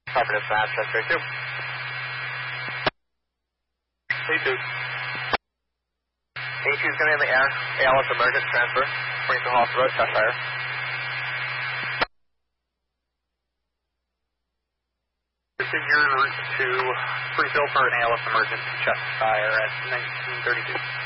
Cover dispatch, chest 32. A2. A2 is going to be in the air. ALS emergent transfer. Bring to Hawks Road, Cheshire. Configure route to pre-fill for an ALS emergent Cheshire at 1932.